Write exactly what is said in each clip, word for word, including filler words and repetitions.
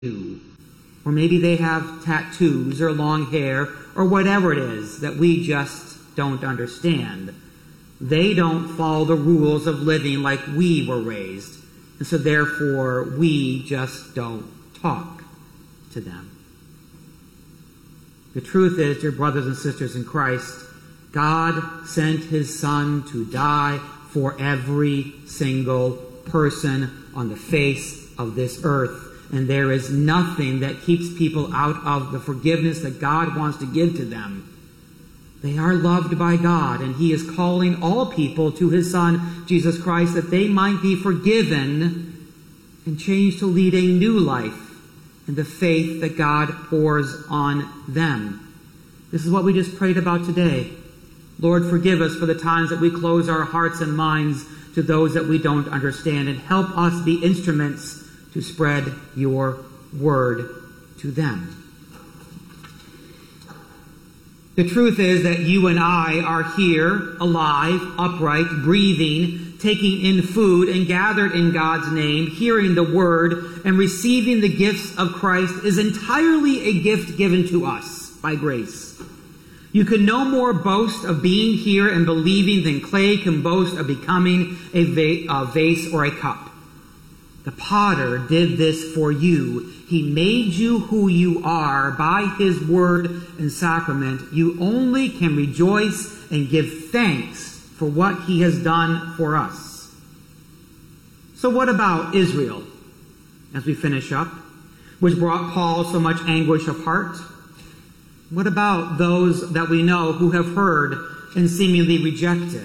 do. Or maybe they have tattoos or long hair or whatever it is that we just don't understand. They don't follow the rules of living like we were raised. And so therefore, we just don't talk to them. The truth is, dear brothers and sisters in Christ, God sent his Son to die for every single person on the face of this earth. And there is nothing that keeps people out of the forgiveness that God wants to give to them. They are loved by God, and he is calling all people to his Son, Jesus Christ, that they might be forgiven and changed to lead a new life in the faith that God pours on them. This is what we just prayed about today. Lord, forgive us for the times that we close our hearts and minds to those that we don't understand, and help us be instruments to spread your word to them. The truth is that you and I are here, alive, upright, breathing, taking in food, and gathered in God's name, hearing the word, and receiving the gifts of Christ is entirely a gift given to us by grace. You can no more boast of being here and believing than clay can boast of becoming a, va- a vase or a cup. The potter did this for you. He made you who you are by his word and sacrament. You only can rejoice and give thanks for what he has done for us. So what about Israel, as we finish up, which brought Paul so much anguish of heart? What about those that we know who have heard and seemingly rejected?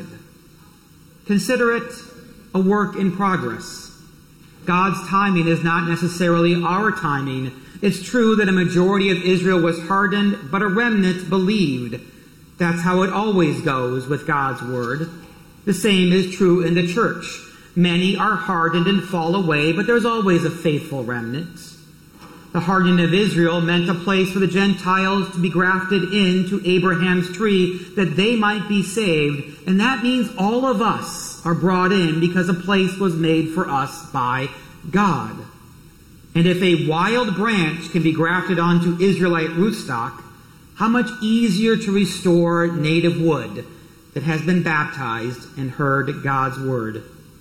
Consider it a work in progress. God's timing is not necessarily our timing. It's true that a majority of Israel was hardened, but a remnant believed. That's how it always goes with God's word. The same is true in the church. Many are hardened and fall away, but there's always a faithful remnant. The hardening of Israel meant a place for the Gentiles to be grafted into Abraham's tree, that they might be saved. And that means all of us are brought in because a place was made for us by God. And if a wild branch can be grafted onto Israelite rootstock, how much easier to restore native wood that has been baptized and heard God's word.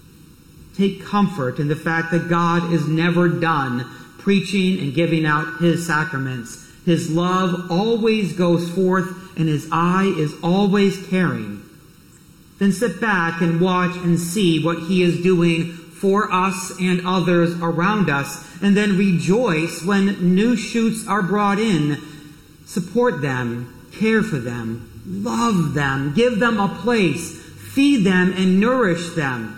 Take comfort in the fact that God is never done preaching and giving out his sacraments. His love always goes forth, and his eye is always caring. Then sit back and watch and see what he is doing for us and others around us, and then rejoice when new shoots are brought in. Support them, care for them, love them, give them a place, feed them and nourish them.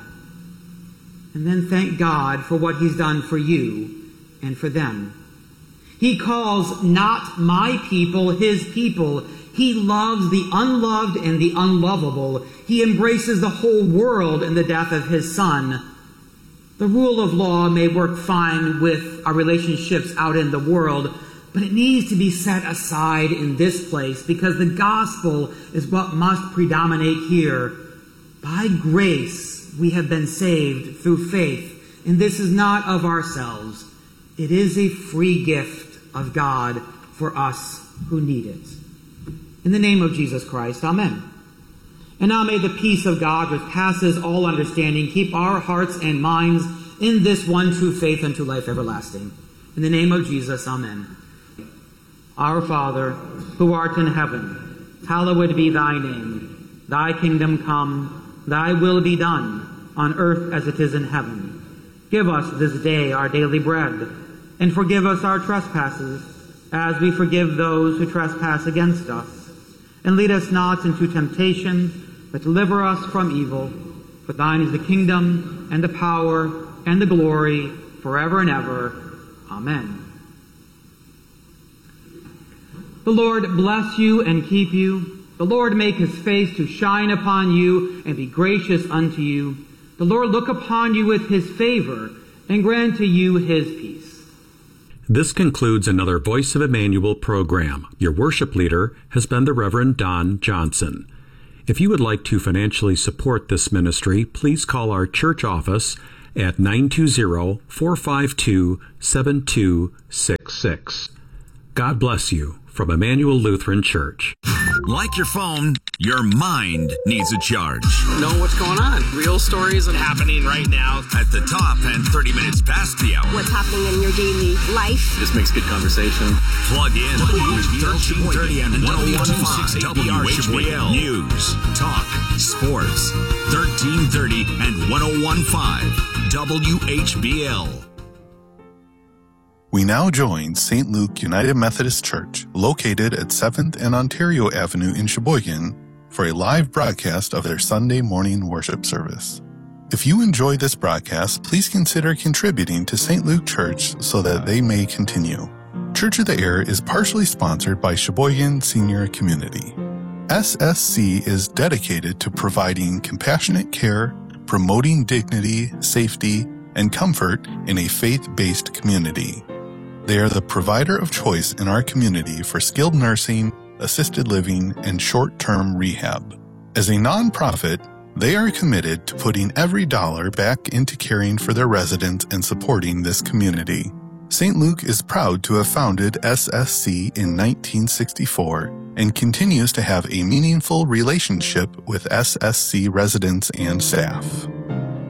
And then thank God for what he's done for you and for them. He calls not my people his people. He loves the unloved and the unlovable. He embraces the whole world in the death of his Son. The rule of law may work fine with our relationships out in the world, but it needs to be set aside in this place because the gospel is what must predominate here. By grace, we have been saved through faith, and this is not of ourselves. It is a free gift of God for us who need it. In the name of Jesus Christ, amen. And now may the peace of God, which passes all understanding, keep our hearts and minds in this one true faith unto life everlasting. In the name of Jesus, amen. Our Father, who art in heaven, hallowed be thy name. Thy kingdom come, thy will be done, on earth as it is in heaven. Give us this day our daily bread, and forgive us our trespasses, as we forgive those who trespass against us. And lead us not into temptation, but deliver us from evil. For thine is the kingdom, and the power, and the glory, forever and ever. Amen. The Lord bless you and keep you. The Lord make his face to shine upon you and be gracious unto you. The Lord look upon you with his favor and grant to you his peace. This concludes another Voice of Emmanuel program. Your worship leader has been the Reverend Don Johnson. If you would like to financially support this ministry, please call our church office at nine two zero, four five two, seven two six six. God bless you from Emmanuel Lutheran Church. Like your phone, your mind needs a charge. Know what's going on. Real stories are happening right now. At the top and thirty minutes past the hour. What's happening in your daily life. Just makes good conversation. Plug in. thirteen thirty and ten fifteen W H B L. News, talk, sports. thirteen thirty and ten fifteen W H B L. We now join Saint Luke United Methodist Church, located at seventh and Ontario Avenue in Sheboygan, for a live broadcast of their Sunday morning worship service. If you enjoy this broadcast, please consider contributing to Saint Luke Church so that they may continue. Church of the Air is partially sponsored by Sheboygan Senior Community. S S C is dedicated to providing compassionate care, promoting dignity, safety, and comfort in a faith-based community. They are the provider of choice in our community for skilled nursing, assisted living, and short-term rehab. As a nonprofit, they are committed to putting every dollar back into caring for their residents and supporting this community. Saint Luke is proud to have founded S S C in nineteen sixty-four and continues to have a meaningful relationship with S S C residents and staff.